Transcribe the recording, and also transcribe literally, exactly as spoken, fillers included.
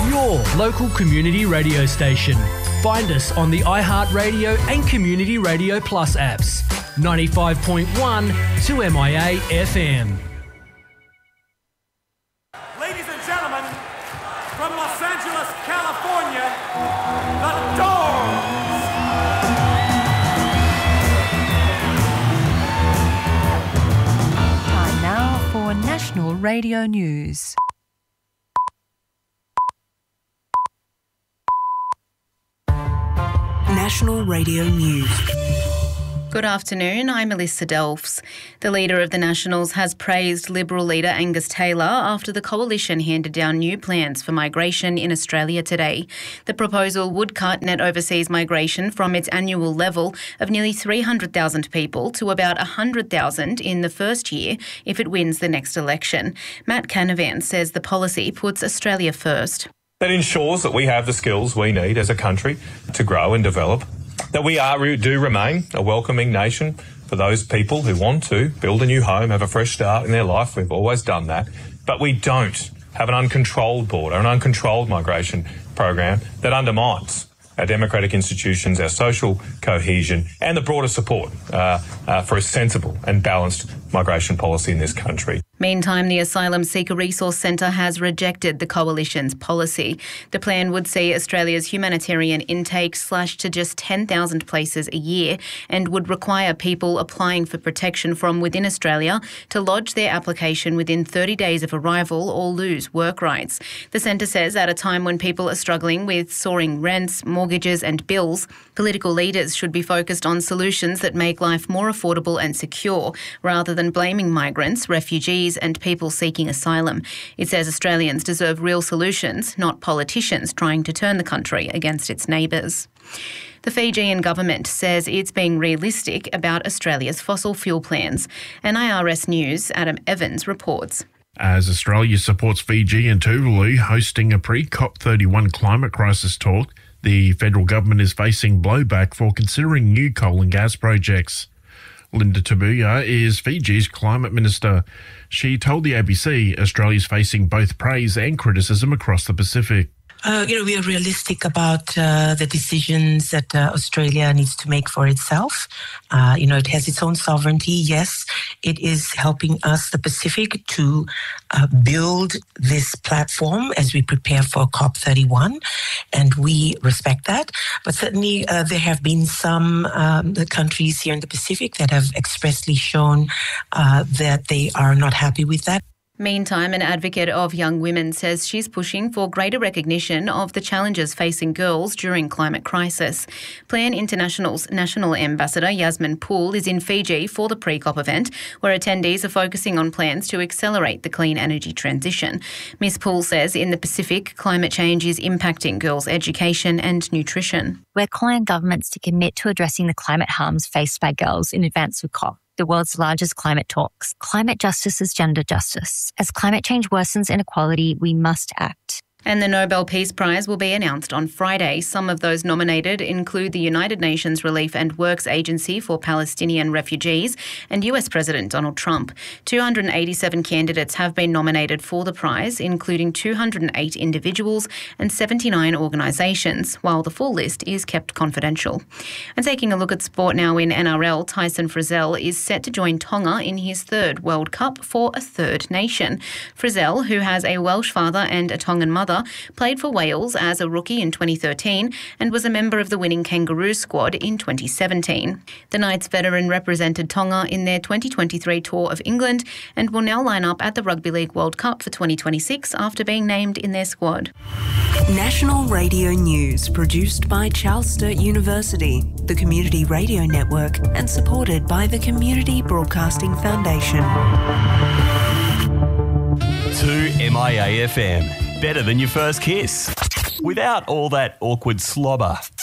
your local community radio station. Find us on the iHeartRadio and Community Radio Plus apps. ninety-five point one to M I A F M. Ladies and gentlemen, from Los Angeles, California, the Doors! Time now for National Radio News. National Radio News. Good afternoon, I'm Melissa Delfs. The leader of the Nationals has praised Liberal leader Angus Taylor after the coalition handed down new plans for migration in Australia today. The proposal would cut net overseas migration from its annual level of nearly three hundred thousand people to about one hundred thousand in the first year if it wins the next election. Matt Canavan says the policy puts Australia first. That ensures that we have the skills we need as a country to grow and develop, that we are do remain a welcoming nation for those people who want to build a new home, have a fresh start in their life. We've always done that. But we don't have an uncontrolled border, an uncontrolled migration program that undermines our democratic institutions, our social cohesion and the broader support uh, uh, for a sensible and balanced migration policy in this country. Meantime, the Asylum Seeker Resource Centre has rejected the coalition's policy. The plan would see Australia's humanitarian intake slashed to just ten thousand places a year and would require people applying for protection from within Australia to lodge their application within thirty days of arrival or lose work rights. The centre says at a time when people are struggling with soaring rents, mortgages and bills, political leaders should be focused on solutions that make life more affordable and secure rather than blaming migrants, refugees and people seeking asylum. It says Australians deserve real solutions, not politicians trying to turn the country against its neighbours. The Fijian government says it's being realistic about Australia's fossil fuel plans. N I R S News' Adam Evans reports. As Australia supports Fiji and Tuvalu hosting a pre-COP thirty-one climate crisis talk, the federal government is facing blowback for considering new coal and gas projects. Linda Tabuya is Fiji's climate minister. She told the A B C Australia is facing both praise and criticism across the Pacific. Uh, you know, we are realistic about uh, the decisions that uh, Australia needs to make for itself. Uh, you know, it has its own sovereignty. Yes, it is helping us, the Pacific, to uh, build this platform as we prepare for COP thirty-one, and we respect that. But certainly uh, there have been some um, the countries here in the Pacific that have expressly shown uh, that they are not happy with that. Meantime, an advocate of young women says she's pushing for greater recognition of the challenges facing girls during climate crisis. Plan International's National Ambassador Yasmin Poole is in Fiji for the pre-COP event, where attendees are focusing on plans to accelerate the clean energy transition. Miz Poole says in the Pacific, climate change is impacting girls' education and nutrition. We're calling on governments to commit to addressing the climate harms faced by girls in advance of COP, the world's largest climate talks. Climate justice is gender justice. As climate change worsens inequality, we must act. And the Nobel Peace Prize will be announced on Friday. Some of those nominated include the United Nations Relief and Works Agency for Palestinian Refugees and U S President Donald Trump. two hundred eighty-seven candidates have been nominated for the prize, including two hundred eight individuals and seventy-nine organisations, while the full list is kept confidential. And taking a look at sport now in N R L, Tyson Frizell is set to join Tonga in his third World Cup for a third nation. Frizell, who has a Welsh father and a Tongan mother, played for Wales as a rookie in twenty thirteen and was a member of the winning Kangaroo squad in twenty seventeen. The Knights veteran represented Tonga in their twenty twenty-three tour of England and will now line up at the Rugby League World Cup for twenty twenty-six after being named in their squad. National Radio News, produced by Charles Sturt University, the Community Radio Network, and supported by the Community Broadcasting Foundation. two M I A F M. Better than your first kiss. Without all that awkward slobber.